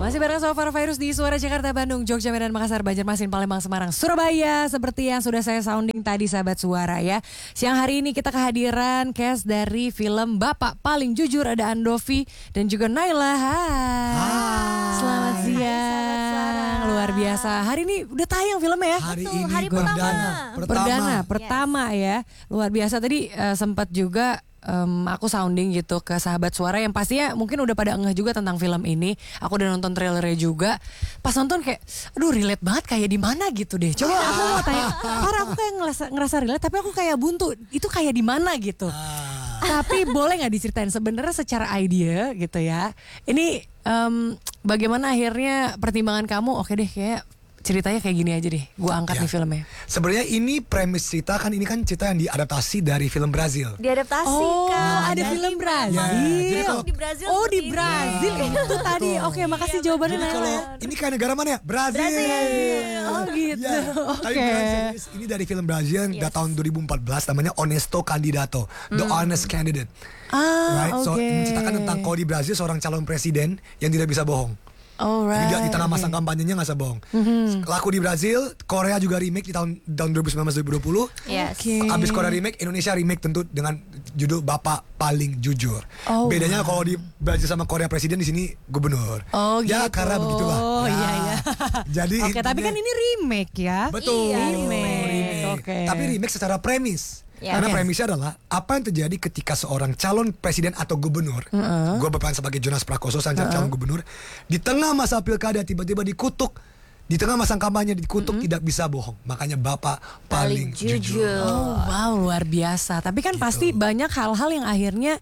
Masih bareng Sofar Virus di Suara Jakarta, Bandung, Jogja, Medan, Makassar, Banjarmasin, Palembang, Semarang, Surabaya. Seperti yang sudah saya sounding tadi sahabat suara ya. Siang hari ini kita kehadiran cast dari film Bapak Paling Jujur. Ada Andovi dan juga Naila. Hai. Selamat siang. Luar biasa. Hari ini udah tayang filmnya ya? Hari ini hari pertama ya. Luar biasa. Tadi sempat juga aku sounding gitu ke sahabat suara yang pastinya mungkin udah pada ngeh juga tentang film ini. Aku udah nonton trailernya juga. Pas nonton kayak, aduh relate banget kayak di mana gitu deh. Coba aku mau tanya, Farah, aku kayak ngerasa relate tapi aku kayak buntu. Itu kayak di mana gitu. Tapi boleh nggak diceritain sebenarnya secara idea gitu ya. Ini bagaimana akhirnya pertimbangan kamu? Oke deh kayak ceritanya kayak gini aja deh, gue angkat nih filmnya. Sebenarnya ini premis cerita kan, ini kan cerita yang diadaptasi dari film Brazil. Diadaptasi kan. Ada film Brazil. Jadi kalau di Brazil. Oh di Brazil itu tadi. Oke, makasih jawabannya Jadi kalau Naila. ini kayak negara mana ya? Brazil. Oh gitu. Tapi Oke. bukan serius. Ini dari film Brazil yang tahun 2014 namanya Honesto Candidato, The Honest Candidate. Right? So menceritakan tentang kalau di Brazil seorang calon presiden yang tidak bisa bohong. Alright. Jadi di tengah masa kampanyenya nggak usah bohong. Laku di Brazil, Korea juga remake di tahun 2019-2020. Yes. Abis Korea remake, Indonesia remake tentu dengan judul Bapak Paling Jujur. Bedanya kalau di Brazil sama Korea presiden, di sini gubernur. gitu. Ya karena begitulah. Oh iya. Jadi Oke, tapi kan ini remake ya. betul. Iya, remake. Oke. Tapi remake secara premis. Ya. Karena Oke. premisnya adalah apa yang terjadi ketika seorang calon presiden atau gubernur, gue berperan sebagai Jonas Prakoso, sang calon gubernur, di tengah masa pilkada tiba-tiba dikutuk, di tengah masa kampanye dikutuk, tidak bisa bohong. Makanya Bapak Paling Jujur. Oh, wow, luar biasa. Tapi kan pasti banyak hal-hal yang akhirnya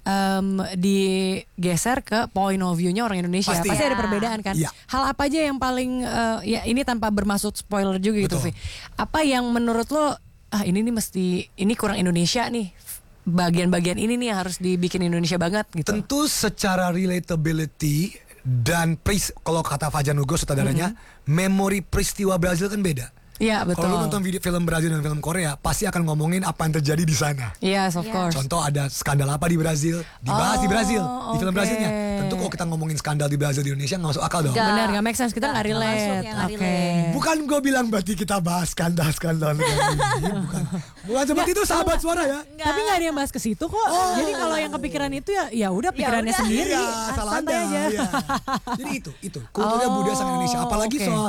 digeser ke point of view-nya orang Indonesia. Pasti. Pasti ada Ya. perbedaan kan. Iya. Hal apa aja yang paling ya ini tanpa bermaksud spoiler juga gitu, Betul. Vi. Apa yang menurut lo ini nih ini kurang Indonesia nih. Bagian-bagian ini nih yang harus dibikin Indonesia banget gitu. Tentu secara relatability dan kalau kata Fajar Nugroho sutradaranya, memori peristiwa Brazil kan beda. Iya, betul. Kalau lu nonton film Brazil dan film Korea, pasti akan ngomongin apa yang terjadi di sana. Yes, of course. Contoh ada skandal apa di Brazil, dibahas di Brazil, di film oke. Brazilnya. Tentu kalau kita ngomongin skandal di Brazil di Indonesia nggak masuk akal dong. Nggak. Benar, gak make sense. Kita gak Nggak masuk, relate. ya, nggak Oke. relate. Bukan gue bilang berarti kita bahas skandal ini, bukan seperti itu sahabat suara ya. Tapi gak ada yang bahas ke situ kok. Jadi kalau yang kepikiran itu ya udah pikirannya udah. sendiri. Iya, salah Santai Anda. aja. Iya. Jadi itu kulturnya budaya sang Indonesia. Apalagi oke. soal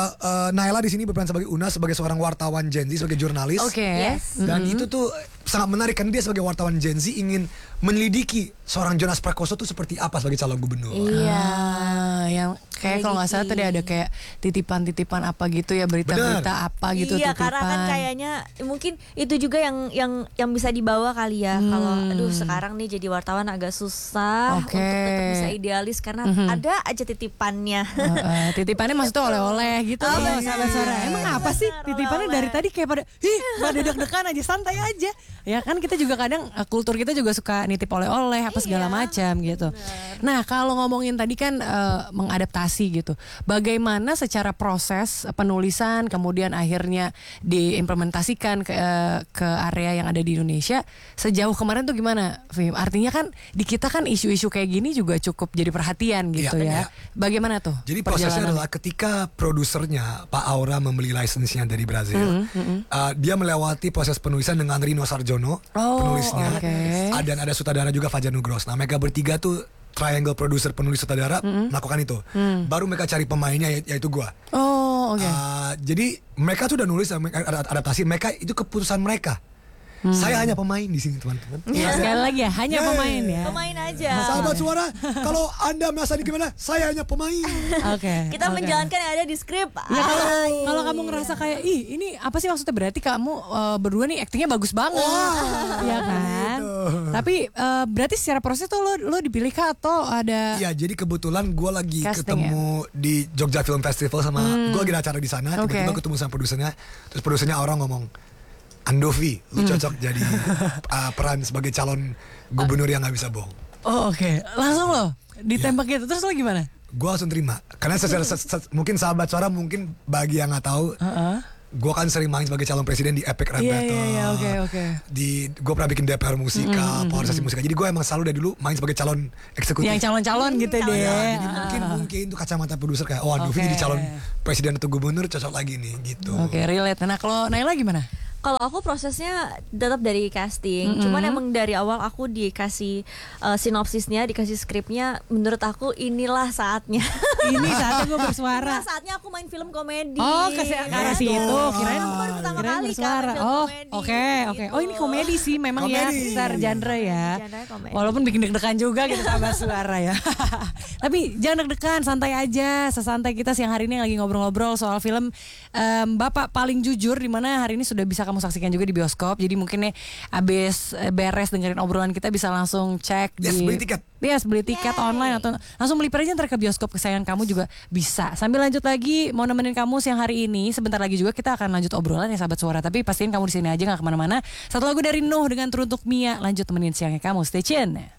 Naila di sini berperan sebagai Una, sebagai seorang wartawan Gen Z, sebagai jurnalis. Oke. Yes. Dan itu tuh sangat menarik kan, dia sebagai wartawan Gen Z ingin menyelidiki seorang Jonas Prakoso tuh seperti apa sebagai calon gubernur. Iya. Yang kayak kalau nggak salah tadi ada kayak titipan-titipan apa gitu ya, berita-berita apa gitu Iya, titipan. karena kan kayaknya mungkin itu juga yang bisa dibawa kali ya. Kalau aduh sekarang nih jadi wartawan agak susah Oke. untuk tetap bisa idealis karena ada aja titipannya. Titipannya maksudnya oleh-oleh gitu Oh, loh, benar. sahabat suara. Emang apa sih Benar, titipannya oleh-oleh. dari tadi kayak pada deg-degan aja, santai aja. Ya kan kita juga kadang kultur kita juga suka nitip oleh-oleh apa segala macam gitu. Nah, kalau ngomongin tadi kan mengadaptasi gitu. Bagaimana secara proses penulisan kemudian akhirnya diimplementasikan ke area yang ada di Indonesia sejauh kemarin tuh gimana, Vim? Artinya kan di kita kan isu-isu kayak gini juga cukup jadi perhatian gitu Iya, iya. ya. Bagaimana tuh? Jadi prosesnya perjalanan? adalah ketika produsernya Pak Aura membeli lisensinya dari Brazil, dia melewati proses penulisan dengan Rino Sarjono, penulisnya, oke. dan ada sutradara juga Fajar Nugroho. Nah mereka bertiga tuh triangle producer penulis sutradara melakukan itu. Baru mereka cari pemainnya yaitu gua. Oh, oke. Jadi mereka tuh udah nulis adaptasi, mereka itu keputusan mereka. Saya hanya pemain di sini teman-teman. Ya, sekali lagi ya, hanya pemain ya. Pemain aja. Sahabat suara, kalau Anda merasa ini gimana? Saya hanya pemain. Oke. Kita oke. menjalankan yang ada di skrip. Ya kalau kamu ngerasa kayak ini apa sih maksudnya, berarti kamu berdua nih aktingnya bagus banget. Iya kan? Tapi berarti secara proses tuh lo dipilih kah atau ada Iya, jadi kebetulan gue lagi Casting ketemu di Jogja Film Festival sama gue lagi ada acara di sana. Tiba-tiba Oke. ketemu sama produsernya, terus produsernya orang ngomong, Andovi, lu cocok jadi peran sebagai calon gubernur yang nggak bisa bohong. Oh, oke. Langsung lo ditembak gitu. Terus lo gimana? Gue langsung terima, karena mungkin sahabat suara mungkin bagi yang nggak tahu, gue kan sering main sebagai calon presiden di Epic Rap Battle. Oke. Gue pernah bikin DPR Musika, polarisasi musika. Jadi gue emang selalu dari dulu main sebagai calon eksekutif. Yang calon-calon gitu deh. Ya, jadi mungkin tuh kacamata produser kayak, oh Novi jadi calon presiden atau gubernur cocok lagi nih gitu. Oke, relate. Nah kalau Naila gimana? Kalau aku prosesnya tetap dari casting, cuman emang dari awal aku dikasih sinopsisnya, dikasih skripnya. Menurut aku inilah saatnya. Ini saatnya gue bersuara. Inilah saatnya aku main film komedi. Oh, ke arah situ. Kirain aku baru pertama kirain kali bersuara. kan film Oh, komedi. oke. Gitu. Oh, ini komedi sih memang ya, Komedi. besar genre ya. Genre komedi. Walaupun bikin deg-degan juga gitu sama suara ya. Tapi jangan deg-degan, santai aja. Sesantai kita siang hari ini lagi ngobrol-ngobrol soal film Bapak Paling Jujur, di mana hari ini sudah bisa kamu saksikan juga di bioskop. Jadi mungkin nih abis beres dengerin obrolan kita bisa langsung cek Beli tiket. Yes, beli tiket online atau langsung melipir aja ntar ke bioskop kesayangan kamu juga bisa. Sambil lanjut lagi mau nemenin kamu siang hari ini. Sebentar lagi juga kita akan lanjut obrolan ya sahabat suara. Tapi pastiin kamu di sini aja, nggak kemana-mana. Satu lagu dari Nuh dengan Teruntuk Mia. Lanjut temenin siangnya kamu. Stay tune.